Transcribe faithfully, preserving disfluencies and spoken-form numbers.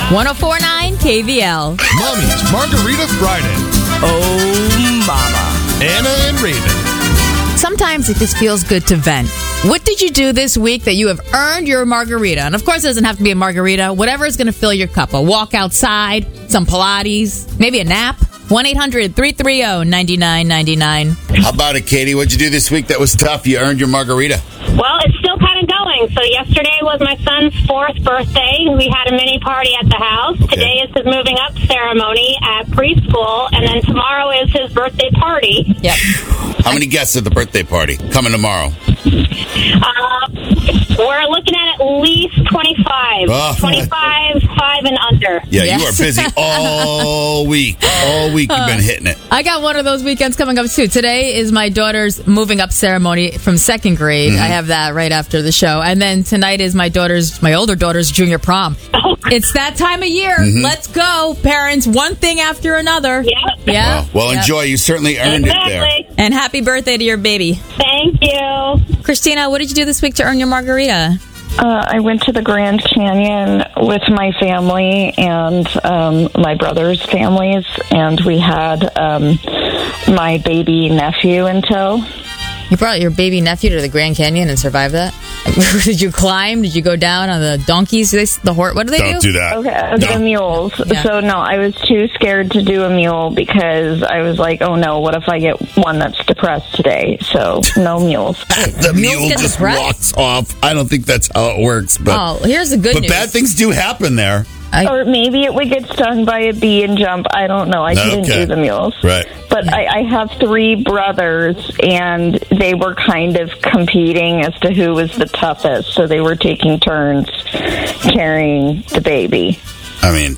one oh four point nine K V L. Mommy's Margarita Friday. Oh, mama. Anna and Raven. Sometimes it just feels good to vent. What did you do this week that you have earned your margarita? And of course, it doesn't have to be a margarita. Whatever is going to fill your cup. A walk outside, some Pilates, maybe a nap. one eight hundred three three zero nine nine nine nine. How about it, Katie? What'd you do this week that was tough? You earned your margarita. Well, it's still kind of going. So yesterday was my son's fourth birthday. We had a mini party at the house. Okay. Today is his moving up ceremony at preschool. And then tomorrow is his birthday party. Yep. How many guests at the birthday party coming tomorrow? Uh, we're looking at at least twenty-five. Oh. twenty-five, five and under. Yeah, Yes. you are busy all week. All week you've been hitting it. I got one of those weekends coming up, too. Today is my daughter's moving up ceremony from second grade. Mm-hmm. I have that right after the show. And then tonight is my daughter's, my older daughter's junior prom. Oh. It's that time of year. Mm-hmm. Let's go, parents. One thing after another. Yep. Yeah. Well, well Yep. enjoy. You certainly earned it there. Exactly. And happy birthday to your baby. Thank you. Christina, what did you do this week to earn your margarita? Uh, I went to the Grand Canyon with my family and um, my brother's families, and we had um, my baby nephew in tow. You brought your baby nephew to the Grand Canyon and survived that? Did you climb? Did you go down on the donkeys? Do they, the horse? What do they Don't do? do that. Okay, No. the mules. Yeah. So, no, I was too scared to do a mule because I was like, oh, no, what if I get one that's depressed today? So, no mules. The Mules mule get just depressed? walks off. I don't think that's how it works. But, Oh, here's the good but news. bad things do happen there. I- Or maybe it would get stung by a bee and jump. I don't know. I couldn't Okay. do the mules. Right. But I, I have three brothers, and they were kind of competing as to who was the toughest. So they were taking turns carrying the baby. I mean,